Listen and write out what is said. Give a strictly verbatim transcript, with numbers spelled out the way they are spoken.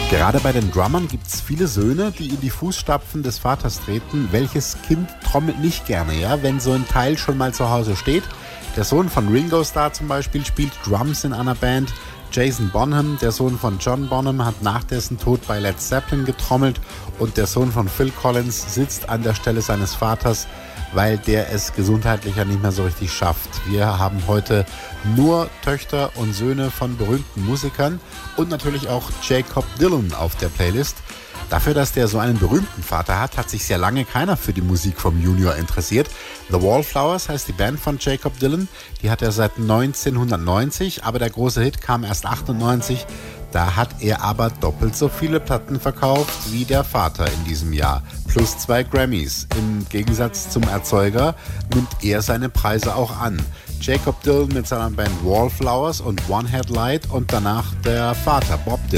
Gerade bei den Drummern gibt es viele Söhne, die in die Fußstapfen des Vaters treten. Welches Kind trommelt nicht gerne, ja, wenn so ein Teil schon mal zu Hause steht? Der Sohn von Ringo Starr zum Beispiel spielt Drums in einer Band. Jason Bonham, der Sohn von John Bonham, hat nach dessen Tod bei Led Zeppelin getrommelt. Und der Sohn von Phil Collins sitzt an der Stelle seines Vaters, weil der es gesundheitlich ja nicht mehr so richtig schafft. Wir haben heute nur Töchter und Söhne von berühmten Musikern und natürlich auch Jakob Dylan auf der Playlist. Dafür, dass der so einen berühmten Vater hat, hat sich sehr lange keiner für die Musik vom Junior interessiert. The Wallflowers heißt die Band von Jakob Dylan. Die hat er seit neunzehnhundertneunzig, aber der große Hit kam erst achtundneunzig. Da hat er aber doppelt so viele Platten verkauft wie der Vater in diesem Jahr. Plus zwei Grammys. Im Gegensatz zum Erzeuger nimmt er seine Preise auch an. Jakob Dylan mit seiner Band Wallflowers und One Headlight und danach der Vater Bob Dylan.